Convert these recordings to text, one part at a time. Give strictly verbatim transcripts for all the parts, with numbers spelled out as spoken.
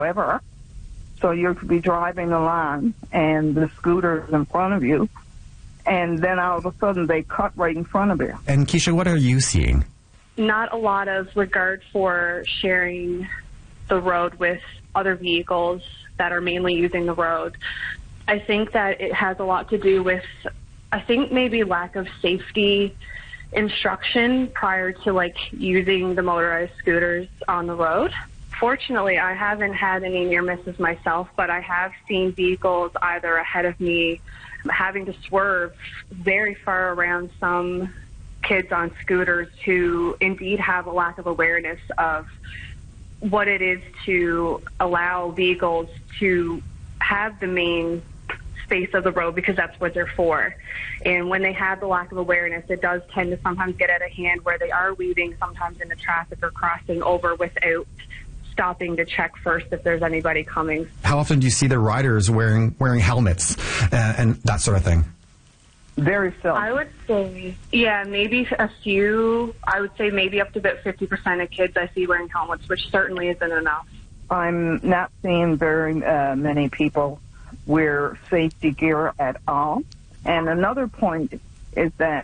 ever. So you could be driving along and the scooter is in front of you, and then all of a sudden they cut right in front of you. And Keisha, what are you seeing? Not a lot of regard for sharing the road with other vehicles that are mainly using the road. I think that it has a lot to do with, I think maybe lack of safety instruction prior to like using the motorized scooters on the road. Fortunately, I haven't had any near misses myself, but I have seen vehicles either ahead of me having to swerve very far around some kids on scooters who indeed have a lack of awareness of what it is to allow vehicles to have the main space of the road, because that's what they're for. And when they have the lack of awareness, it does tend to sometimes get out of hand where they are weaving sometimes into traffic or crossing over without stopping to check first if there's anybody coming. How often do you see the riders wearing wearing helmets uh, and that sort of thing? Very seldom. I would say, yeah, maybe a few. I would say maybe up to about fifty percent of kids I see wearing helmets, which certainly isn't enough. I'm not seeing very uh, many people wear safety gear at all. And another point is that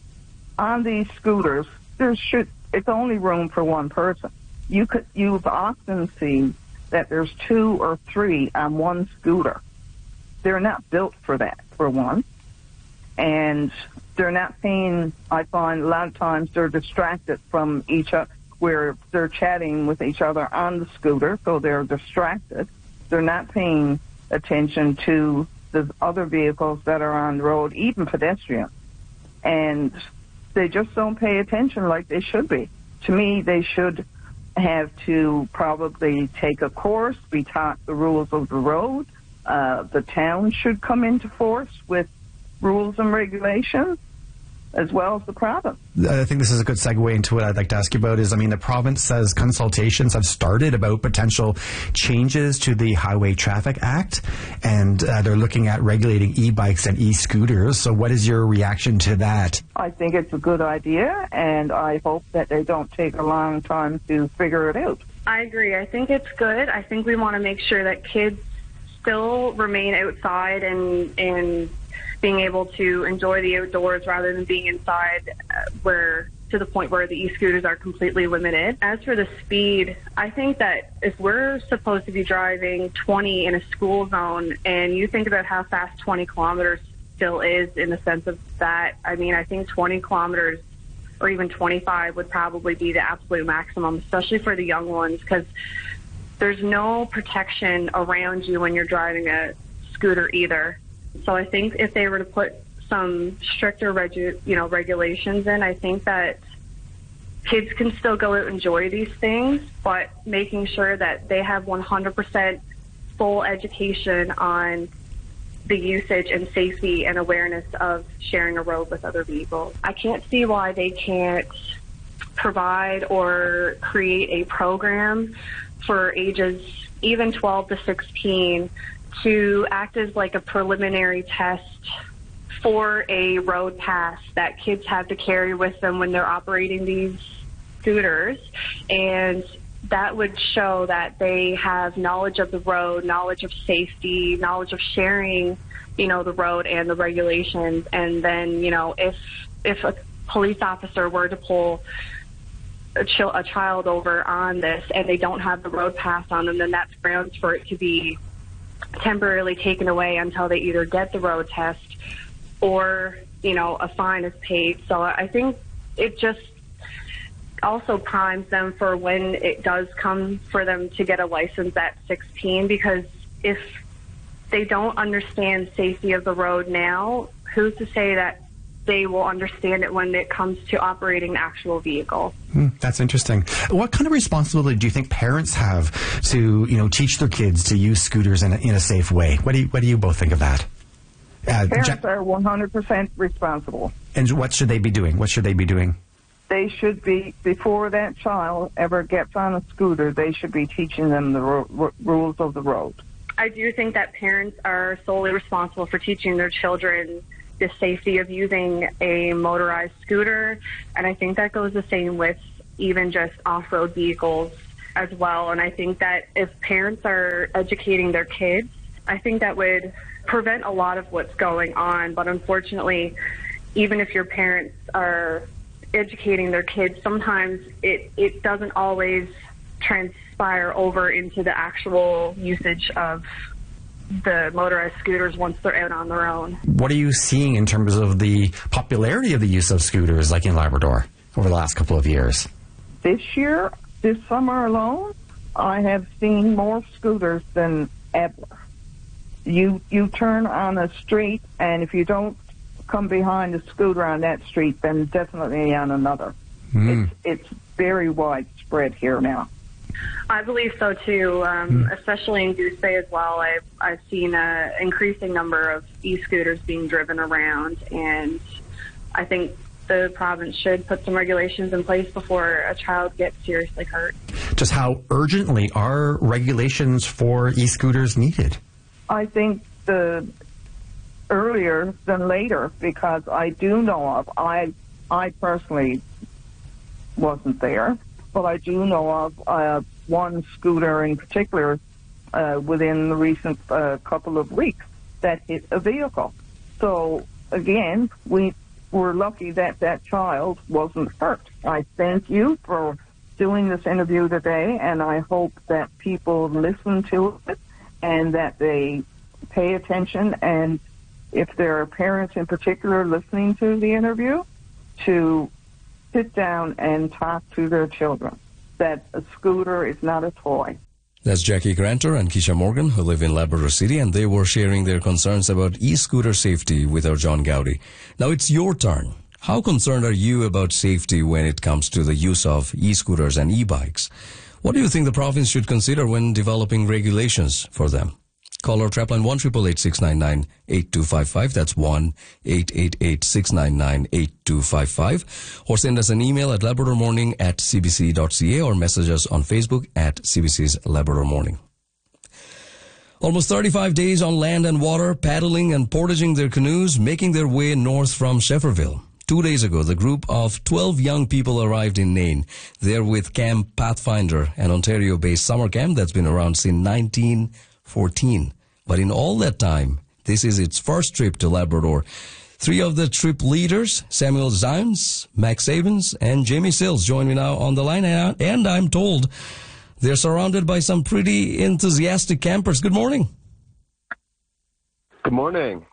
on these scooters, there should it's only room for one person. You could you've often seen that there's two or three on one scooter. They're not built for that, for one. And they're not paying, I find a lot of times they're distracted from each other, where they're chatting with each other on the scooter, so they're distracted. They're not paying attention to the other vehicles that are on the road, even pedestrians. And they just don't pay attention like they should be. To me, they should have to probably take a course, be taught the rules of the road. Uh, the town should come into force with rules and regulations, as well as the province. I think this is a good segue into what I'd like to ask you about is, I mean, the province says consultations have started about potential changes to the Highway Traffic Act, and uh, they're looking at regulating e-bikes and e-scooters. So what is your reaction to that? I think it's a good idea, and I hope that they don't take a long time to figure it out. I agree. I think it's good. I think we want to make sure that kids still remain outside and and being able to enjoy the outdoors rather than being inside uh, where to the point where the e-scooters are completely limited. As for the speed, I think that if we're supposed to be driving twenty in a school zone, and you think about how fast twenty kilometers still is in the sense of that, I mean, I think twenty kilometers or even twenty-five would probably be the absolute maximum, especially for the young ones, because there's no protection around you when you're driving a scooter either. So I think if they were to put some stricter regu- you know, regulations in, I think that kids can still go out and enjoy these things, but making sure that they have one hundred percent full education on the usage and safety and awareness of sharing a road with other vehicles. I can't see why they can't provide or create a program for ages even twelve to sixteen to act as like a preliminary test for a road pass that kids have to carry with them when they're operating these scooters. And that would show that they have knowledge of the road, knowledge of safety, knowledge of sharing, you know, the road and the regulations. And then, you know, if if a police officer were to pull a, ch- a child over on this and they don't have the road pass on them, then that's grounds for it to be temporarily taken away until they either get the road test or, you know, a fine is paid. So I think it just also primes them for when it does come for them to get a license at sixteen, because if they don't understand safety of the road now, who's to say that they will understand it when it comes to operating an actual vehicle? Mm, that's interesting. What kind of responsibility do you think parents have to, you know, teach their kids to use scooters in a, in a safe way? What do you, what do you both think of that? Uh, parents ja- are one hundred percent responsible. And what should they be doing? What should they be doing? They should be, before that child ever gets on a scooter, they should be teaching them the ro- r- rules of the road. I do think that parents are solely responsible for teaching their children the safety of using a motorized scooter, and I think that goes the same with even just off-road vehicles. as well. And I think that if parents are educating their kids, I think that would prevent a lot of what's going on. But unfortunately, even if your parents are educating their kids, sometimes it, it doesn't always transpire over into the actual usage of the motorized scooters once they're out on their own. What are you seeing in terms of the popularity of the use of scooters, like in Labrador, over the last couple of years? This year, this summer alone, I have seen more scooters than ever. You you turn on a street, and if you don't come behind a scooter on that street, then definitely on another. Mm. It's, it's very widespread here now. I believe so too, um, mm. especially in Goose Bay as well. I've, I've seen an increasing number of e-scooters being driven around, and I think the province should put some regulations in place before a child gets seriously hurt. Just how urgently are regulations for e-scooters needed? I think the earlier than later, because I do know of, I, I personally wasn't there, but I do know of uh, one scooter in particular uh, within the recent uh, couple of weeks that hit a vehicle. So, again, we were lucky that that child wasn't hurt. I thank you for doing this interview today, and I hope that people listen to it and that they pay attention, and if there are parents in particular listening to the interview, to sit down and talk to their children, that a scooter is not a toy. That's Jackie Granter and Keisha Morgan, who live in Labrador City, and they were sharing their concerns about e-scooter safety with our John Gowdy. Now it's your turn. How concerned are you about safety when it comes to the use of e-scooters and e-bikes? What do you think the province should consider when developing regulations for them? Call our trap line one eight eight eight, six nine nine, eight two five five. That's one eight eight eight, six nine nine, eight two five five. Or send us an email at labradormorning at cbc.ca or message us on Facebook at C B C's Labrador Morning. Almost thirty-five days on land and water, paddling and portaging their canoes, making their way north from Schefferville. Two days ago, the group of twelve young people arrived in Nain. They're with Camp Pathfinder, an Ontario-based summer camp that's been around since nineteen fourteen. But in all that time, this is its first trip to Labrador. Three of the trip leaders, Samuel Zines, Max Sabins, and Jamie Sills, join me now on the line. And I'm told they're surrounded by some pretty enthusiastic campers. Good morning. Good morning.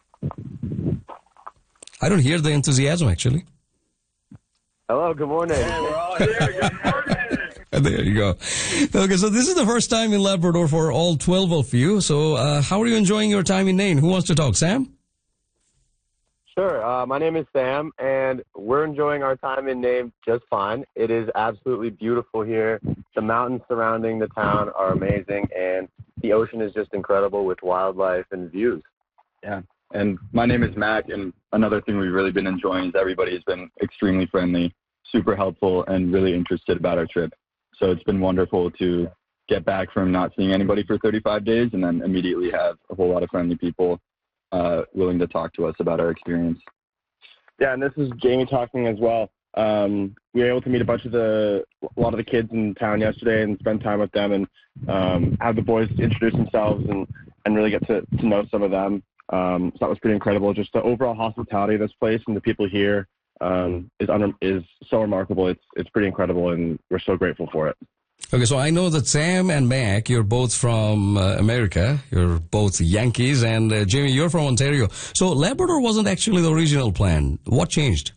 I don't hear the enthusiasm, actually. Hello, good morning. Hey, we're all here. Good morning. There you go. Okay, so this is the first time in Labrador for all twelve of you. So uh, how are you enjoying your time in Nain? Who wants to talk? Sam? Sure. Uh, my name is Sam, and we're enjoying our time in Nain just fine. It is absolutely beautiful here. The mountains surrounding the town are amazing, and the ocean is just incredible with wildlife and views. Yeah. And my name is Mac, and another thing we've really been enjoying is everybody has been extremely friendly, super helpful, and really interested about our trip. So it's been wonderful to get back from not seeing anybody for thirty-five days and then immediately have a whole lot of friendly people uh, willing to talk to us about our experience. Yeah, and this is Jamie talking as well. Um, we were able to meet a bunch of the, a lot of the kids in town yesterday and spend time with them and um, have the boys introduce themselves and, and really get to, to know some of them. Um, so that was pretty incredible. Just the overall hospitality of this place and the people here um, is under, is so remarkable. It's it's pretty incredible, and we're so grateful for it. Okay, so I know that Sam and Mac, you're both from uh, America. You're both Yankees, and uh, Jamie, you're from Ontario. So Labrador wasn't actually the original plan. What changed?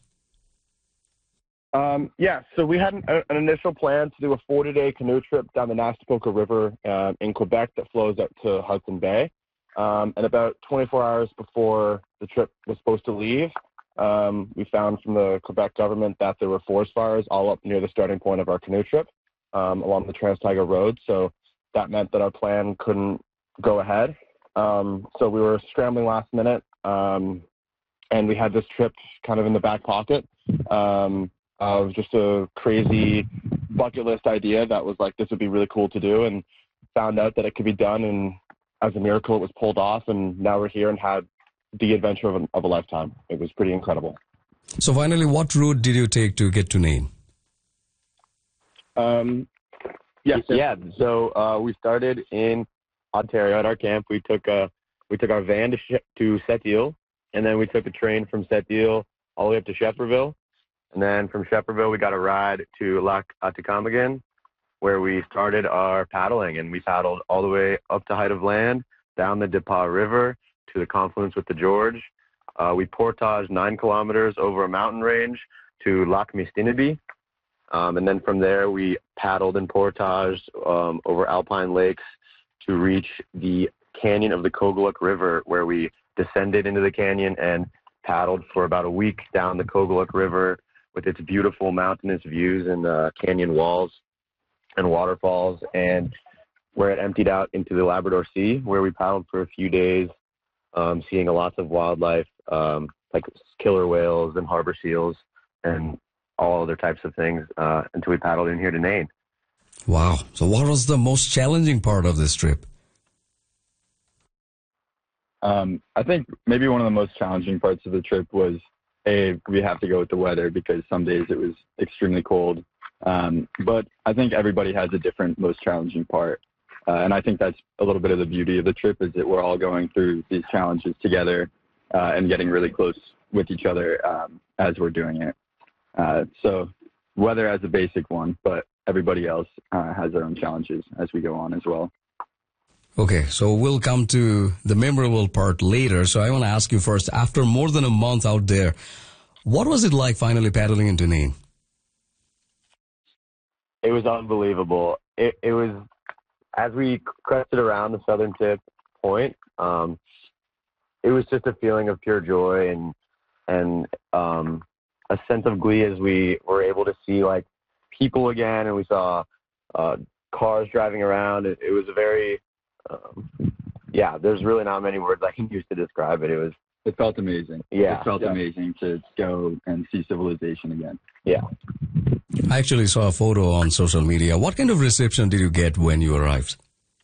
Um, yeah, so we had an, an initial plan to do a forty-day canoe trip down the Nastipoca River uh, in Quebec that flows out to Hudson Bay. Um, and about twenty-four hours before the trip was supposed to leave, um, we found from the Quebec government that there were forest fires all up near the starting point of our canoe trip um, along the Trans-Taiga Road. So that meant that our plan couldn't go ahead. Um, so we were scrambling last minute, um, and we had this trip kind of in the back pocket um, of just a crazy bucket list idea that was like, this would be really cool to do, and found out that it could be done, and as a miracle, it was pulled off, and now we're here and had the adventure of a, of a lifetime. It was pretty incredible. So finally, what route did you take to get to Nain? Um, Yes, yeah. So uh, we started in Ontario at our camp. We took uh, we took our van to Sh- to Sept-Îles, and then we took a train from Sept-Îles all the way up to Schefferville, and then from Schefferville we got a ride to Lac Atikomagan, where we started our paddling, and we paddled all the way up to Height of Land, down the Des Pas River to the confluence with the George. Uh, we portaged nine kilometers over a mountain range to Lac Mistinibi. Um, and then from there, we paddled and portaged um, over alpine lakes to reach the canyon of the Koguluk River, where we descended into the canyon and paddled for about a week down the Koguluk River with its beautiful mountainous views and uh, canyon walls and waterfalls, and where it emptied out into the Labrador Sea, where we paddled for a few days, um, seeing lots of wildlife, um, like killer whales and harbor seals and all other types of things, uh, until we paddled in here to Nain. Wow. So what was the most challenging part of this trip? Um, I think maybe one of the most challenging parts of the trip was, A, we have to go with the weather because some days it was extremely cold. Um, but I think everybody has a different most challenging part. Uh, and I think that's a little bit of the beauty of the trip, is that we're all going through these challenges together uh, and getting really close with each other um, as we're doing it. Uh, so weather as a basic one, but everybody else uh, has their own challenges as we go on as well. Okay, so we'll come to the memorable part later. So I want to ask you first, after more than a month out there, what was it like finally paddling into Nain? It was unbelievable. It, it was, as we crested around the southern tip point, um, it was just a feeling of pure joy and and um, a sense of glee as we were able to see like people again, and we saw uh, cars driving around. It, it was a very, um, yeah, there's really not many words I can use to describe it. It was, It felt amazing. Yeah, It felt yeah. amazing to go and see civilization again. yeah. I actually saw a photo on social media. What kind of reception did you get when you arrived?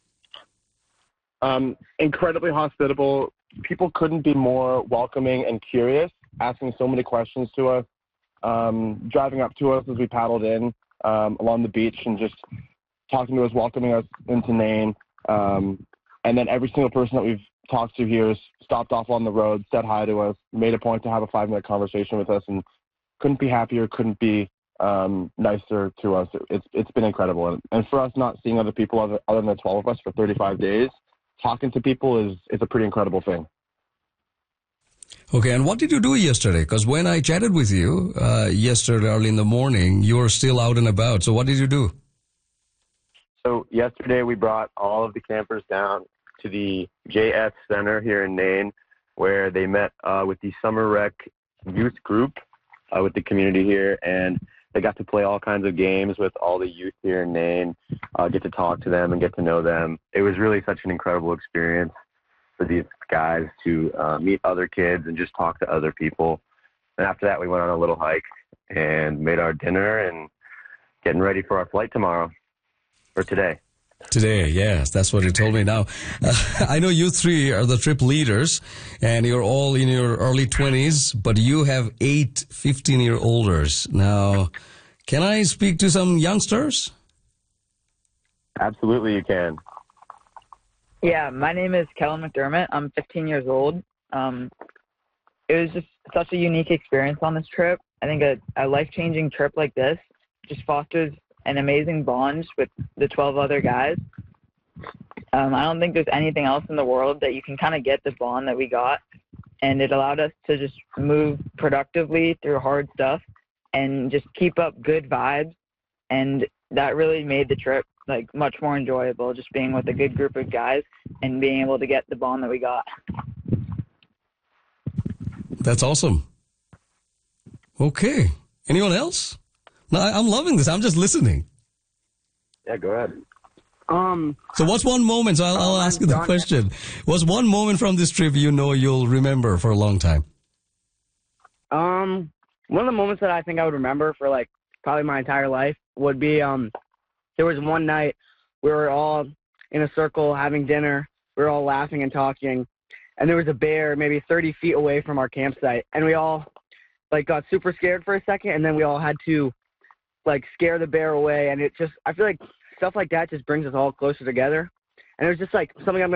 Um, incredibly hospitable. People couldn't be more welcoming and curious, asking so many questions to us, um, driving up to us as we paddled in um, along the beach and just talking to us, welcoming us into Nain. Um, and then every single person that we've talked to here has stopped off on the road, said hi to us, made a point to have a five-minute conversation with us, and couldn't be happier, couldn't be um, nicer to us. It's It's been incredible. And, and for us not seeing other people other, other than the twelve of us for thirty-five days, talking to people is, is a pretty incredible thing. Okay, and what did you do yesterday? Because when I chatted with you uh, yesterday early in the morning, you were still out and about. So what did you do? So yesterday we brought all of the campers down to the J S Center here in Nain, where they met uh, with the Summer Rec youth group uh, with the community here, and they got to play all kinds of games with all the youth here in Nain, uh, get to talk to them and get to know them. It was really such an incredible experience for these guys to uh, meet other kids and just talk to other people. And after that, we went on a little hike and made our dinner and getting ready for our flight tomorrow, or today. Today, yes, that's what you told me. Now, uh, I know you three are the trip leaders, and you're all in your early twenties, but you have eight fifteen-year-olders. Now, can I speak to some youngsters? Absolutely, you can. Yeah, my name is Kellen McDermott. I'm fifteen years old. Um, it was just such a unique experience on this trip. I think a, a life-changing trip like this just fosters an amazing bond with the twelve other guys. Um, I don't think there's anything else in the world that you can kind of get the bond that we got, and it allowed us to just move productively through hard stuff and just keep up good vibes, and that really made the trip like much more enjoyable, just being with a good group of guys and being able to get the bond that we got. That's awesome. Okay. Anyone else? No, I- I'm loving this. I'm just listening. Yeah, go ahead. Um, So what's one moment, so I'll, I'll Oh, ask you the John- question. What's one moment from this trip you know you'll remember for a long time? um, one of the moments that I think I would remember for like probably my entire life would be um, there was one night we were all in a circle having dinner. We were all laughing and talking, and there was a bear maybe thirty feet away from our campsite, and we all like got super scared for a second, and then we all had to like scare the bear away, and it just I feel like stuff like that just brings us all closer together. And it was just like something I'm